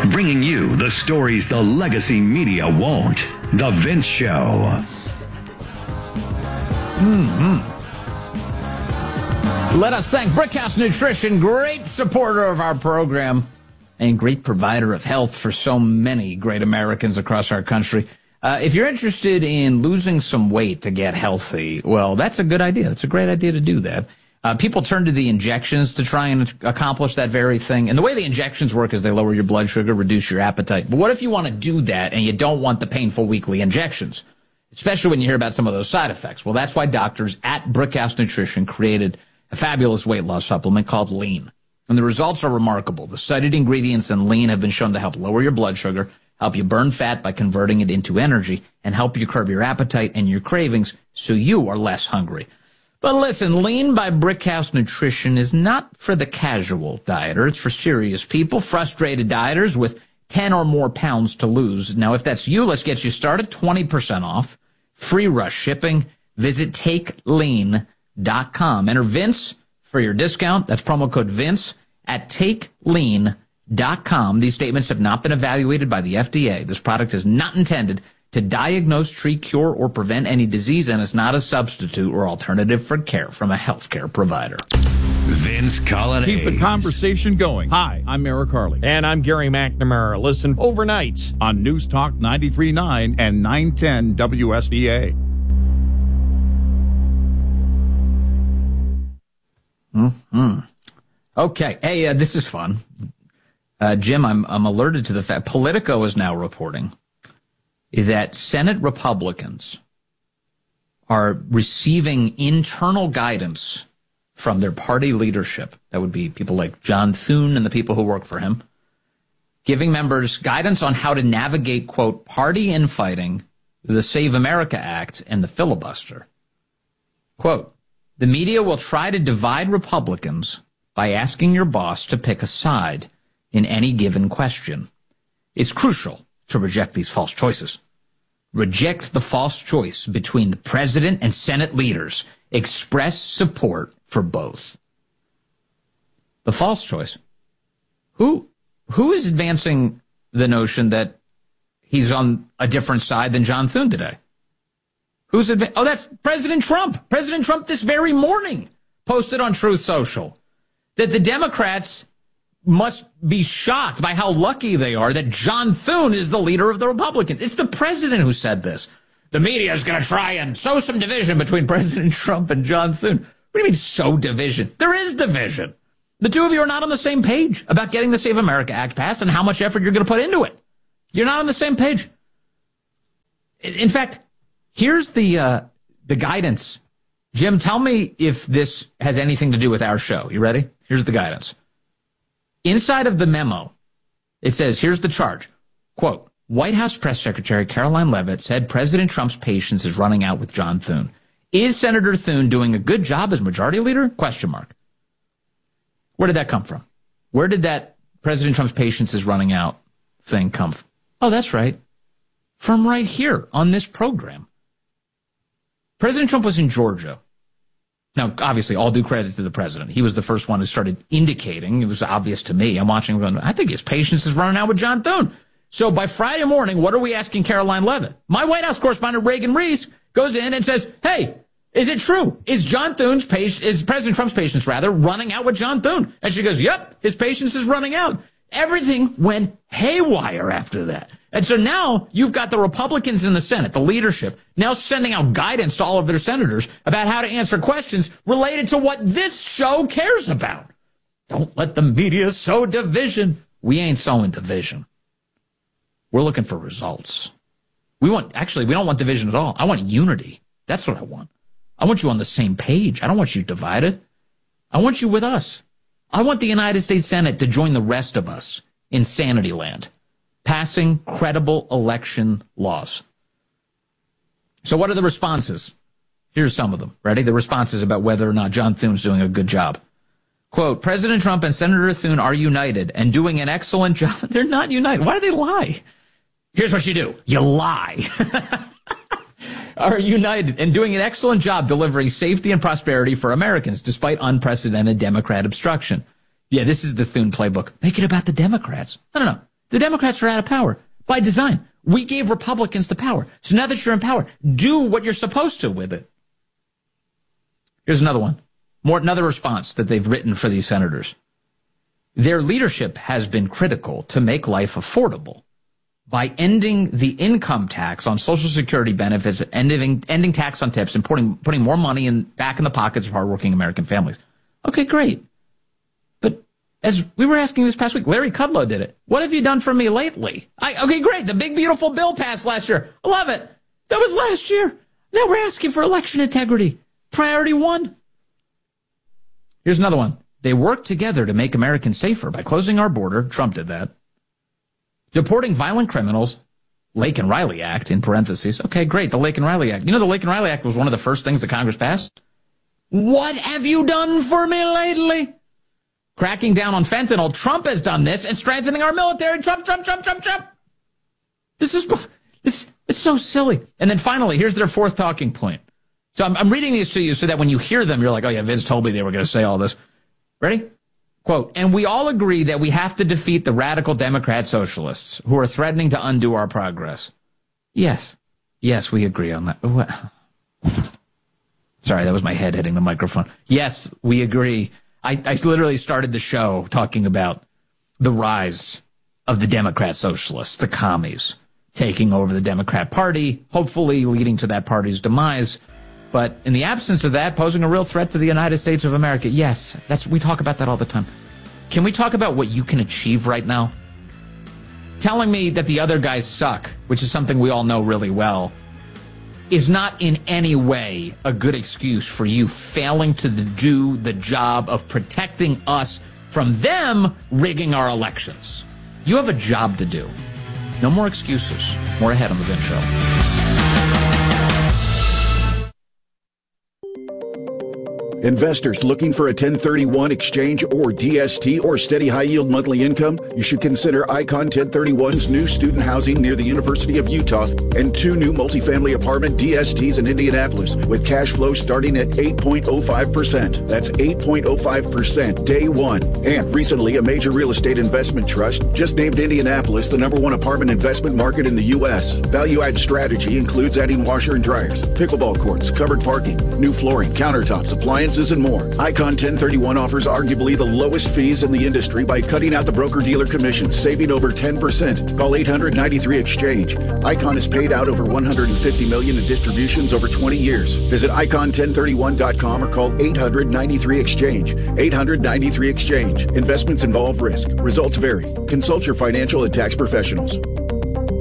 bringing you the stories the legacy media won't. The Vince Show. Let us thank Brickhouse Nutrition, great supporter of our program and great provider of health for so many great Americans across our country. If you're interested in losing some weight to get healthy, well, that's a good idea. That's a great idea to do that. People turn to the injections to try and accomplish that very thing. And the way the injections work is they lower your blood sugar, reduce your appetite. But what if you want to do that and you don't want the painful weekly injections, especially when you hear about some of those side effects? Well, that's why doctors at Brickhouse Nutrition created a fabulous weight loss supplement called Lean. And the results are remarkable. The cited ingredients in Lean have been shown to help lower your blood sugar, help you burn fat by converting it into energy, and help you curb your appetite and your cravings so you are less hungry. But listen, Lean by Brickhouse Nutrition is not for the casual dieter. It's for serious people, frustrated dieters with 10 or more pounds to lose. Now, if that's you, let's get you started. 20% off, free rush shipping. Visit TakeLean.com. Enter Vince for your discount. That's promo code Vince at TakeLean.com. These statements have not been evaluated by the FDA. This product is not intended to diagnose, treat, cure, or prevent any disease, and is not a substitute or alternative for care from a healthcare provider. Vince Colonnese. Keep the conversation going. Hi, I'm Eric Harley. And I'm Gary McNamara. Listen overnight on News Talk 93.9 and 910 WSBA. Okay. Hey, this is fun. Jim, I'm alerted to the fact Politico is now reporting that Senate Republicans are receiving internal guidance from their party leadership. That would be people like John Thune and the people who work for him, giving members guidance on how to navigate, quote, party infighting, the Save America Act, and the filibuster. Quote, the media will try to divide Republicans by asking your boss to pick a side in any given question. It's crucial to reject these false choices. Reject the false choice between the president and Senate leaders. Express support for both. The false choice. Who is advancing the notion that he's on a different side than John Thune today? That's President Trump. President Trump this very morning posted on Truth Social that the Democrats must be shocked by how lucky they are that John Thune is the leader of the Republicans. It's the president who said this. The media is going to try and sow some division between President Trump and John Thune. What do you mean sow division? There is division. The two of you are not on the same page about getting the Save America Act passed and how much effort you're going to put into it. You're not on the same page. In fact, here's the guidance. Jim, tell me if this has anything to do with our show. You ready? Here's the guidance. Inside of the memo, it says, here's the charge. Quote, White House Press Secretary Caroline Leavitt said President Trump's patience is running out with John Thune. Is Senator Thune doing a good job as majority leader? Question mark. Where did that come from? Where did that President Trump's patience is running out thing come from? Oh, that's right. From right here on this program. President Trump was in Georgia. Now, obviously, all due credit to the president. He was the first one who started indicating, it was obvious to me, I'm watching, going, I think his patience is running out with John Thune. So by Friday morning, what are we asking Caroline Leavitt? My White House correspondent, Reagan Reese, goes in and says, hey, is it true? Is President Trump's patience, running out with John Thune? And she goes, yep, his patience is running out. Everything went haywire after that. And so now you've got the Republicans in the Senate, the leadership, now sending out guidance to all of their senators about how to answer questions related to what this show cares about. Don't let the media sow division. We ain't sowing division. We're looking for results. We don't want division at all. I want unity. That's what I want. I want you on the same page. I don't want you divided. I want you with us. I want the United States Senate to join the rest of us in sanity land, passing credible election laws. So what are the responses? Here's some of them. Ready? The responses about whether or not John Thune's doing a good job. Quote, President Trump and Senator Thune are united and doing an excellent job. They're not united. Why do they lie? Here's what you do. You lie. Are united and doing an excellent job delivering safety and prosperity for Americans despite unprecedented Democrat obstruction. Yeah, this is the Thune playbook. Make it about the Democrats. No. The Democrats are out of power by design. We gave Republicans the power. So now that you're in power, do what you're supposed to with it. Here's another one. Another response that they've written for these senators. Their leadership has been critical to make life affordable by ending the income tax on Social Security benefits, ending tax on tips, and putting more money back in the pockets of hardworking American families. Okay, great. But as we were asking this past week, Larry Kudlow did it. What have you done for me lately? Okay, great. The big, beautiful bill passed last year. I love it. That was last year. Now we're asking for election integrity. Priority one. Here's another one. They worked together to make Americans safer by closing our border. Trump did that. Deporting violent criminals. Lake and Riley Act, in parentheses. Okay, great. The Lake and Riley Act. You know, the Lake and Riley Act was one of the first things that Congress passed. What have you done for me lately? Cracking down on fentanyl. Trump has done this, and strengthening our military. Trump. This is so silly. And then finally, here's their fourth talking point. So I'm reading these to you so that when you hear them, you're like, oh yeah, Vince told me they were going to say all this. Ready? Quote, and we all agree that we have to defeat the radical Democrat socialists who are threatening to undo our progress. Yes, we agree on that. What? Sorry, that was my head hitting the microphone. Yes, we agree. I literally started the show talking about the rise of the Democrat socialists, the commies, taking over the Democrat Party, hopefully leading to that party's demise. But in the absence of that, posing a real threat to the United States of America, yes, we talk about that all the time. Can we talk about what you can achieve right now? Telling me that the other guys suck, which is something we all know really well, is not in any way a good excuse for you failing to do the job of protecting us from them rigging our elections. You have a job to do. No more excuses. More ahead on The Vince Show. Investors looking for a 1031 exchange or DST or steady high-yield monthly income? You should consider Icon 1031's new student housing near the University of Utah and 2 new multifamily apartment DSTs in Indianapolis with cash flow starting at 8.05%. That's 8.05% day one. And recently, a major real estate investment trust just named Indianapolis the #1 apartment investment market in the U.S. Value-add strategy includes adding washer and dryers, pickleball courts, covered parking, new flooring, countertops, appliances, and more. Icon 1031 offers arguably the lowest fees in the industry by cutting out the broker-dealer commission, saving over 10%. Call 800-93-EXCHANGE. Icon has paid out over $150 million in distributions over 20 years. Visit icon1031.com or call 800-93-EXCHANGE. 800-93-EXCHANGE. Investments involve risk. Results vary. Consult your financial and tax professionals.